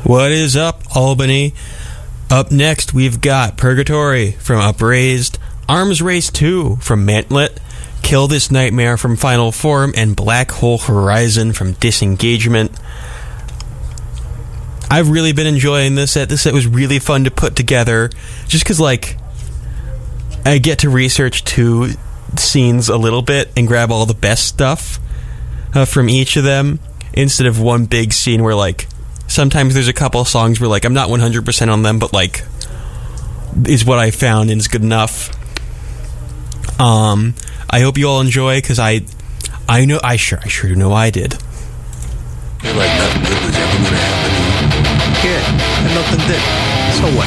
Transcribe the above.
What is up, Albany? Up next, we've got Purgatory from Upraised, Arms Race 2 from Mantlet, Kill This Nightmare from Final Form, and Black Hole Horizon from Disengagement. I've really been enjoying this set. This set was really fun to put together, just because, like, I get to research two scenes a little bit and grab all the best stuff from each of them, instead of one big scene where, like, sometimes there's a couple of songs where, like, I'm not 100% on them, but, like, is what I found and it's good enough. I hope you all enjoy, because I know, I sure do know I did. Feel like nothing good was ever going to happen to you. Yeah, and nothing did. So what?